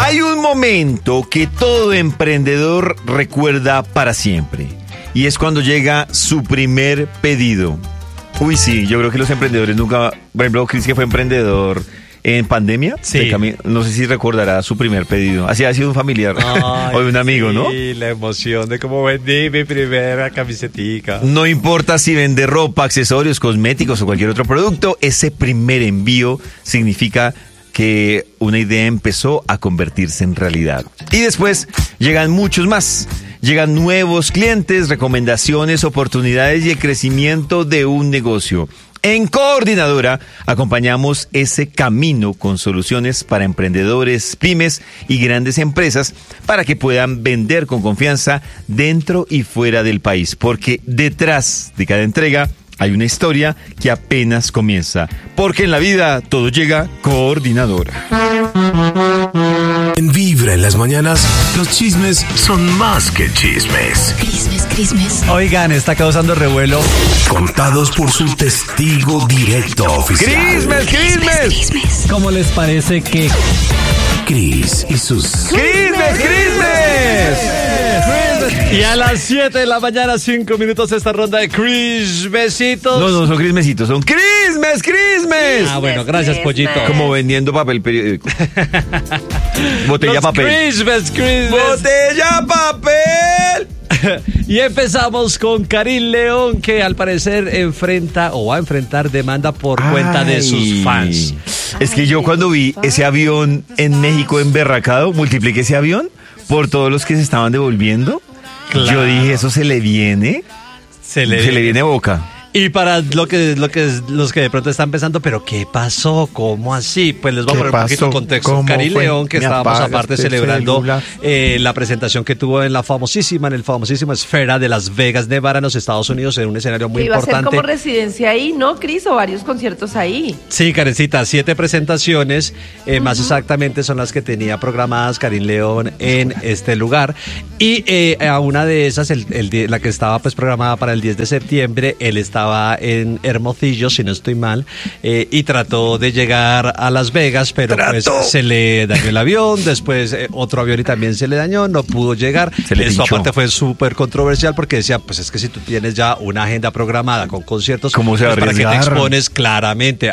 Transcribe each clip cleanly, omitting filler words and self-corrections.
Hay un momento que todo emprendedor recuerda para siempre, y es cuando llega su primer pedido. Uy, sí, yo creo que los emprendedores nunca... Por ejemplo, Cris, que fue emprendedor en pandemia, sí. No sé si recordará su primer pedido. Así ha sido un familiar o de un amigo, sí, ¿no? Sí, la emoción de cómo vendí mi primera camisetica. No importa si vende ropa, accesorios, cosméticos o cualquier otro producto, ese primer envío significa que una idea empezó a convertirse en realidad. Y después llegan muchos más. Llegan nuevos clientes, recomendaciones, oportunidades y el crecimiento de un negocio. En Coordinadora acompañamos ese camino con soluciones para emprendedores, pymes y grandes empresas para que puedan vender con confianza dentro y fuera del país. Porque detrás de cada entrega hay una historia que apenas comienza. Porque en la vida todo llega Coordinadora. En Vibra en las mañanas, los chismes son más que chismes. Crismes. Oigan, está causando revuelo. Contados por su testigo directo oficial. ¡Crismes! ¿Cómo les parece que Cris y sus... ¡Crismes! Y a las 7 de la mañana, 5 minutos, esta ronda de Crismesitos. No son crismesitos, son crismes. Ah, bueno, gracias, Pollito. Como vendiendo papel periódico. Botella Los papel. Crismes. Botella papel. Y empezamos con Karim León, que al parecer enfrenta o va a enfrentar demanda por cuenta de sus fans. Es que yo cuando vi ese avión en México emberracado, multipliqué ese avión por todos los que se estaban devolviendo. Claro. Yo dije, eso se le viene boca. Y para los que de pronto están pensando, ¿pero qué pasó? ¿Cómo así? Pues les voy a poner un poquito de contexto. Karim León, que estábamos aparte celebrando la presentación que tuvo en el famosísimo Esfera de Las Vegas, Nevada, en los Estados Unidos, en un escenario muy importante. Iba a ser como residencia ahí, ¿no, Cris? O varios conciertos ahí. Sí, Karencita, 7 presentaciones, más exactamente son las que tenía programadas Karim León en este lugar. Y a una de esas, la que estaba pues programada para el 10 de septiembre, él estaba en Hermosillo, si no estoy mal, y trató de llegar a Las Vegas, pero pues se le dañó el avión, después otro avión y también se le dañó, no pudo llegar. Esto aparte fue súper controversial porque decía, pues es que si tú tienes ya una agenda programada con conciertos, ¿cómo se va a para arriesgar? que te expones claramente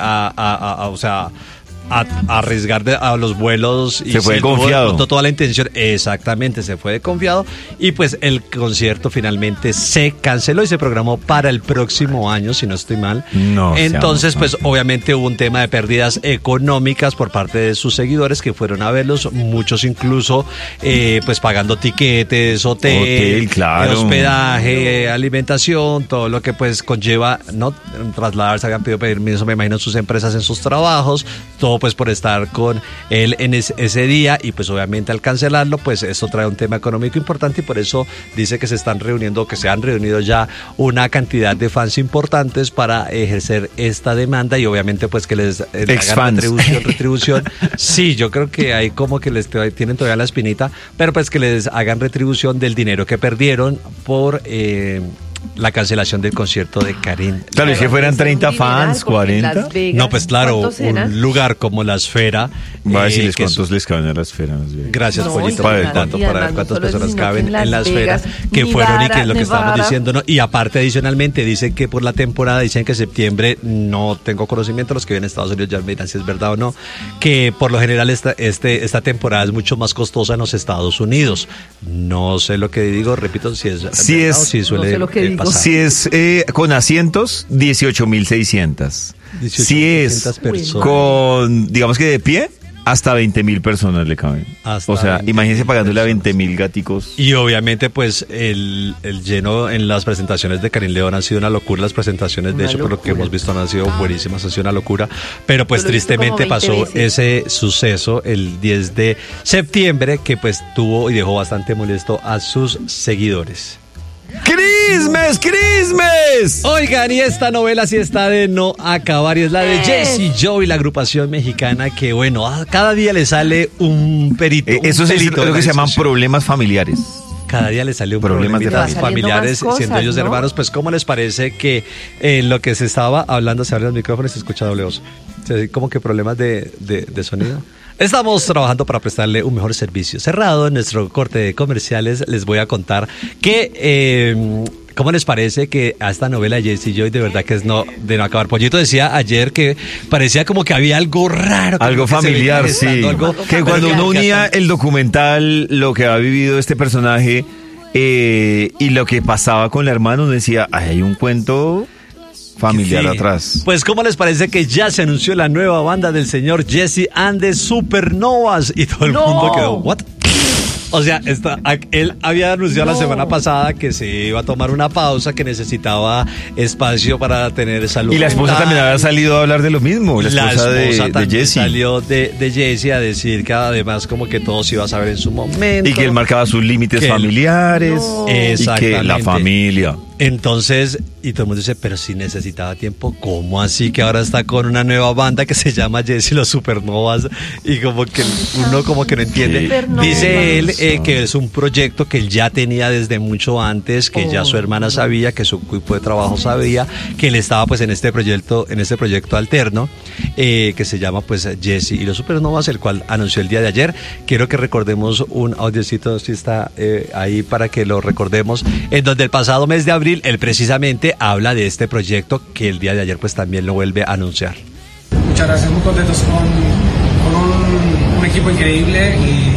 a arriesgar a los vuelos y se fue confiado. Toda la intención, exactamente, se fue de confiado y pues el concierto finalmente se canceló y se programó para el próximo año, si no estoy mal. Entonces pues obviamente hubo un tema de pérdidas económicas por parte de sus seguidores que fueron a verlos, muchos incluso pues pagando tiquetes, hotel, claro, hospedaje, alimentación, todo lo que pues conlleva no trasladarse, habían pedido permiso, me imagino, sus empresas en sus trabajos, todo pues por estar con él en ese día y pues obviamente al cancelarlo pues esto trae un tema económico importante y por eso dice que se han reunido ya una cantidad de fans importantes para ejercer esta demanda y obviamente pues que les hagan retribución. Sí, yo creo que hay como que tienen todavía la espinita, pero pues que les hagan retribución del dinero que perdieron por la cancelación del concierto de Karim. Claro, y si fueran 30 fans, 40. No, pues claro, un lugar como la Esfera. Va a decirles cuántos les caben a la Esfera. Gracias, Pollito, para ver cuántas personas caben en la Esfera, que fueron y que es lo que estábamos diciendo, ¿no? Y aparte, adicionalmente, dicen que por la temporada, dicen que septiembre, no tengo conocimiento, los que viven en Estados Unidos ya me dirán si es verdad o no, que por lo general esta temporada es mucho más costosa en los Estados Unidos. No sé lo que digo, repito, si es verdad o si suele pasar. Si es con asientos, 18,600. Si es con, digamos que de pie, hasta 20,000 personas le caben. O sea, imagínense pagándole a 20,000 gaticos. Y obviamente, pues, el lleno en las presentaciones de Karim León han sido una locura. Las presentaciones, de hecho, por lo que hemos visto, han sido buenísimas, ha sido una locura. Pero, pues, tristemente pasó ese suceso el 10 de septiembre, que, pues, tuvo y dejó bastante molesto a sus seguidores. ¡Crismes! Oigan, y esta novela sí está de no acabar, y es la de Jesse Joy, la agrupación mexicana que, bueno, cada día le sale un perito. Eso es lo que se llaman problemas familiares. Cada día le sale un problema de familiares, siendo ellos hermanos. Pues, ¿cómo les parece que lo que se estaba hablando, se abre el micrófono y se escucha doble voz? ¿Como que problemas de sonido? Estamos trabajando para prestarle un mejor servicio. Cerrado en nuestro corte de comerciales, les voy a contar que... ¿Cómo les parece que a esta novela Jesse Joy de verdad que es de no acabar? Pollito decía ayer que parecía como que había algo raro. Algo familiar, sí. Que cuando uno unía el documental, lo que ha vivido este personaje y lo que pasaba con la hermana, uno decía, hay un cuento familiar atrás. Pues ¿cómo les parece que ya se anunció la nueva banda del señor Jesse and the Supernovas? Y todo el mundo quedó, ¿what? O sea, él había anunciado la semana pasada que se iba a tomar una pausa, que necesitaba espacio para tener salud. Y la esposa también había salido a hablar de lo mismo. La esposa de Jesse salió de Jesse a decir que además como que todo se iba a saber en su momento. Y que él marcaba sus límites familiares. Y que la familia. Entonces, y todo el mundo dice, pero si necesitaba tiempo, ¿cómo así que ahora está con una nueva banda que se llama Jesse y los Supernovas? Y como que uno como que no entiende. Dice él que es un proyecto que él ya tenía desde mucho antes, que ya su hermana sabía, que su equipo de trabajo sabía, que él estaba pues en este proyecto alterno, que se llama pues Jesse y los Supernovas, el cual anunció el día de ayer. Quiero que recordemos un audiocito, si está ahí para que lo recordemos, en donde el pasado mes de abril él precisamente habla de este proyecto que el día de ayer pues también lo vuelve a anunciar. Muchas gracias, muy contentos con un equipo increíble y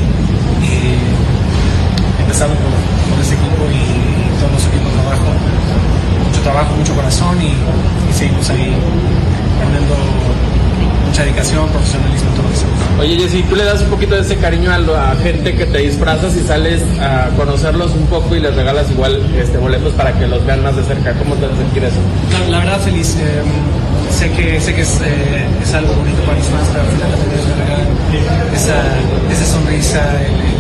empezando por este equipo y todos los equipos de trabajo. Mucho trabajo, mucho corazón y seguimos ahí poniendo mucha dedicación, profesionalismo, todo eso. Oye, Jesse, tú le das un poquito de ese cariño a gente que te disfrazas y sales a conocerlos un poco y les regalas igual boletos para que los vean más de cerca. ¿Cómo te hace sentir eso? La verdad, feliz. Sé que es algo bonito para los fans, pero al final también me regalan esa sonrisa,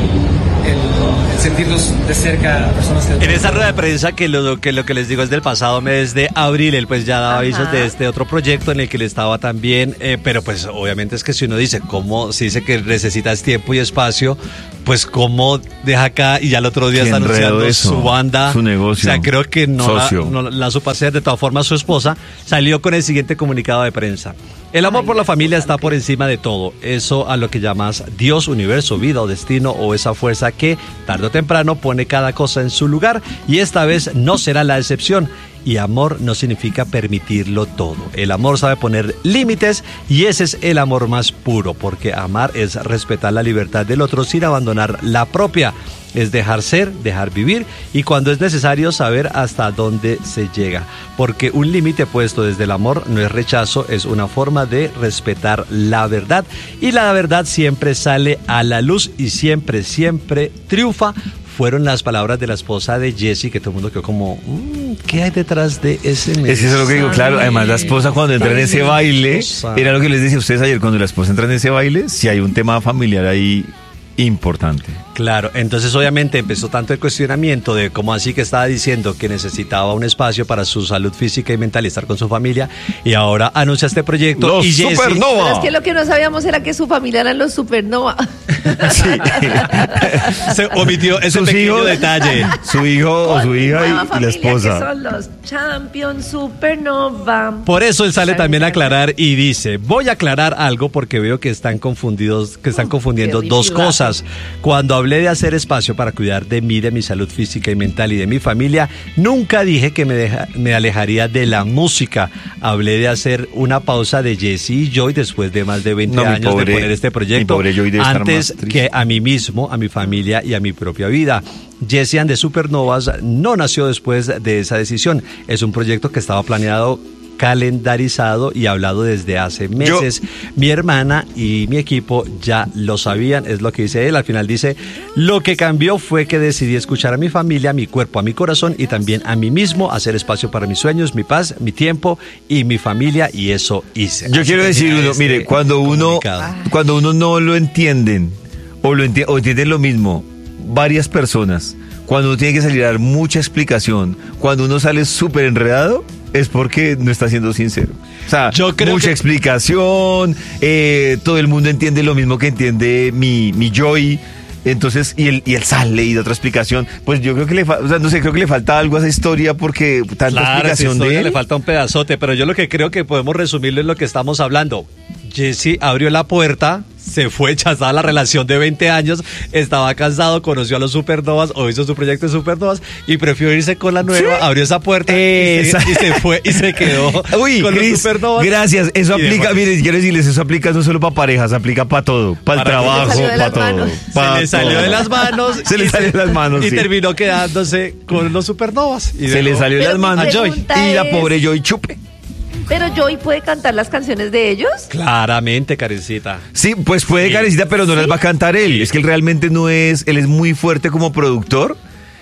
el sentirlos de cerca a personas que... En esa rueda de prensa que lo que les digo es del pasado mes de abril, él pues ya daba avisos de este otro proyecto en el que él estaba también, pero pues obviamente es que si uno dice, si dice que necesitas tiempo y espacio, pues cómo deja acá y ya el otro día está anunciando su banda, su negocio, o sea, creo que no la supo hacer. De todas formas, su esposa salió con el siguiente comunicado de prensa: el amor por la familia está por encima de todo, eso a lo que llamas Dios, universo, vida o destino, o esa fuerza que tarde o temprano pone cada cosa en su lugar, y esta vez no será la excepción. Y amor no significa permitirlo todo. El amor sabe poner límites y ese es el amor más puro, porque amar es respetar la libertad del otro sin abandonar la propia. Es dejar ser, dejar vivir y cuando es necesario saber hasta dónde se llega. Porque un límite puesto desde el amor no es rechazo, es una forma de respetar la verdad. Y la verdad siempre sale a la luz y siempre, siempre triunfa. Fueron las palabras de la esposa de Jesse, que todo el mundo quedó como, ¿qué hay detrás de ese mensaje? Eso es lo que digo, claro. Además, la esposa cuando entra en ese baile, era lo que les decía a ustedes ayer, cuando la esposa entra en ese baile, si hay un tema familiar ahí importante. Claro, entonces obviamente empezó tanto el cuestionamiento de cómo así que estaba diciendo que necesitaba un espacio para su salud física y mental y estar con su familia, y ahora anuncia este proyecto. Los Supernova. Pero es que lo que no sabíamos era que su familia eran los Supernova. Sí. Se omitió ese pequeño detalle. Su hijo o su hija y la esposa. Que son los Champions Supernova. Por eso él sale también a aclarar y dice: voy a aclarar algo porque veo que están confundiendo dos cosas. Cuando hablé de hacer espacio para cuidar de mí, de mi salud física y mental y de mi familia, nunca dije que me alejaría de la música. Hablé de hacer una pausa de Jesse y Joy después de más de 20 años de poner este proyecto antes que a mí mismo, a mi familia y a mi propia vida. Jesse and the Supernovas no nació después de esa decisión. Es un proyecto que estaba planeado, calendarizado y hablado desde hace meses. Mi hermana y mi equipo ya lo sabían, es lo que dice él. Al final dice: lo que cambió fue que decidí escuchar a mi familia, a mi cuerpo, a mi corazón y también a mí mismo, hacer espacio para mis sueños, mi paz, mi tiempo y mi familia, y eso hice. Yo quiero decir, mire, cuando uno no lo entienden o entienden lo mismo varias personas, cuando uno tiene que salir a dar mucha explicación, cuando uno sale súper enredado, es porque no está siendo sincero. O sea, mucha explicación, todo el mundo entiende lo mismo que entiende mi Joy. Entonces, y él sale y da otra explicación. Pues yo creo que creo que le falta algo a esa historia, porque tanta explicación de él. Le falta un pedazote, pero yo lo que creo que podemos resumirlo es lo que estamos hablando. Jesse abrió la puerta se fue, ya estaba la relación de 20 años, estaba casado, conoció a los Supernovas o hizo su proyecto de Supernovas y prefirió irse con la nueva, abrió esa puerta y se fue y se quedó Uy, con Cris, los Supernovas. gracias. Eso Y aplica, demás. miren, quiero decirles, eso aplica no solo para parejas, aplica para todo. Para el Para todo. trabajo, Se le salió de para las todo. manos. Se le salió de las manos. Se le salió de las manos, Y sí. terminó quedándose con los Supernovas. Y Se le dejó- salió de Pero las mi manos. Joy. pregunta Y la es, pobre Joy chupe. ¿pero Joy puede cantar las canciones de ellos? Claramente, Karencita. Sí, pues puede, Sí. Karencita, pero no las va a cantar él. Es que él realmente no es, él es muy fuerte como productor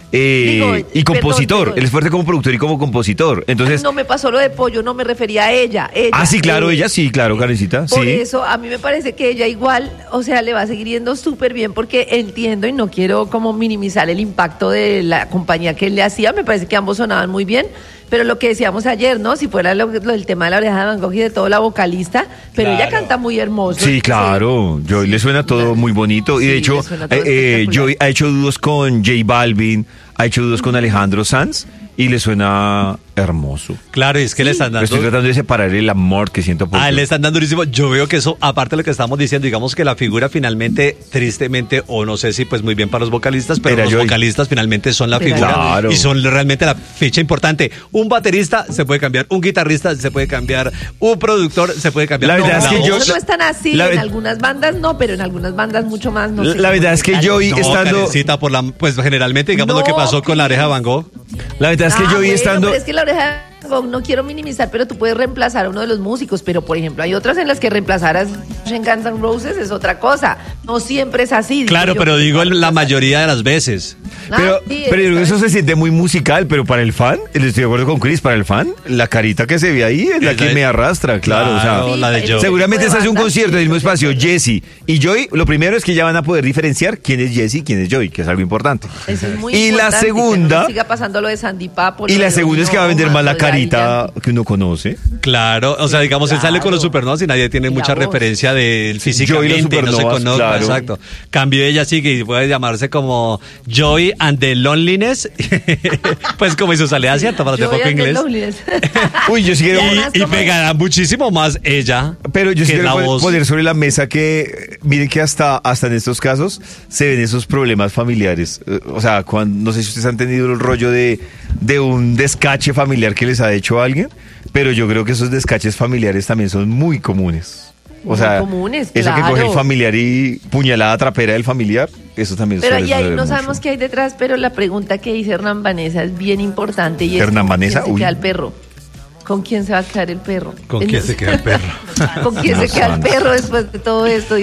y compositor. perdón. Él es fuerte como productor y como compositor. Entonces, No me pasó lo de pollo, no me refería a ella. sí, claro, ella sí, claro, Karencita, Por sí. eso a mí me parece que ella igual, o sea, le va a seguir yendo súper bien porque entiendo y no quiero como minimizar el impacto de la compañía que él le hacía, me parece que ambos sonaban muy bien, pero lo que decíamos ayer, ¿no? Si fuera el tema de la oreja de Van Gogh y de todo la vocalista, pero ella Claro. canta muy hermoso. Sí, claro, Joy le suena todo muy bonito y Sí, de hecho le suena todo espectacular. Joy ha hecho dúos con J Balvin, ha hecho dúos con Alejandro Sanz y le suena hermoso. Claro, y es que le están Estoy dando. tratando de separar el amor que siento por Le Joy. están dando durísimo. Yo veo que eso, aparte de lo que estamos diciendo, digamos que la figura finalmente, tristemente, o no sé si pues muy bien para los vocalistas, pero Era los Joy. vocalistas finalmente son la Era figura Claro. y son realmente la ficha importante. Un baterista se puede cambiar, un guitarrista se puede cambiar, un productor se puede cambiar. La verdad es que voz- yo- Eso no es tan así, la en ve- algunas bandas no, pero en algunas bandas mucho más. No sé La cómo verdad es que explicarlo. Joy No, estando... Karencita, pues generalmente digamos lo que No, pasó con la oreja de Van Gogh. La verdad es que Joy bueno, estando... pero es que la oreja de Van Gogh, no quiero minimizar, pero tú puedes reemplazar a uno de los músicos, pero por ejemplo hay otras en las que reemplazar a en Guns N' Roses es otra cosa. No siempre es así. digo Claro, yo, pero que digo puedes la reemplazar. mayoría de las veces. Pero, Sí, pero yo creo que está eso se siente muy musical, pero para el fan, estoy de acuerdo con Chris, para el fan, la carita que se ve ahí es la Es que la- me arrastra, claro. Claro, o sea, la de Sí, Joy. seguramente se hace un banda, concierto en el mismo sí, espacio, sí. Jesse y Joy. Lo primero es que ya van a poder diferenciar quién es Jesse y quién es Joy, que es algo importante. Eso es muy Y la importante, que segunda- no siga pasando lo de Sandy Papo. Y lo la de segunda es que va a vender Ozuna, más la lo de carita Ayla. que uno conoce. Claro, o sea, digamos, él sale con los Claro. Supernovas y nadie tiene Y la mucha voz. referencia del físicamente, Joy y los no se Supernovas, conoce, claro. exacto. Cambio ella sigue y puede llamarse como Joy and the Loneliness, pues como hizo salida cierta para Yo el poco voy a hacer inglés. Loneliness. Uy, yo sí quiero... además, Y como- pegará muchísimo más ella, Pero yo sí que quiero la voz. poner sobre la mesa que, miren que hasta en estos casos se ven esos problemas familiares. O sea, no sé si ustedes han tenido el rollo de un descache familiar que les ha hecho alguien, pero yo creo que esos descaches familiares también son muy comunes. O Muy sea, comunes, eso que claro. coge el familiar y puñalada trapera del familiar, eso también Pero suele ahí suceder no mucho. sabemos qué hay detrás, pero la pregunta que dice Hernán Vanessa es bien importante. Y es ¿Hernán ¿con Vanessa? quién se Uy. queda el perro? ¿Con quién se va a quedar el perro? ¿Con quién se queda el perro? ¿Con quién se queda el perro después de todo esto?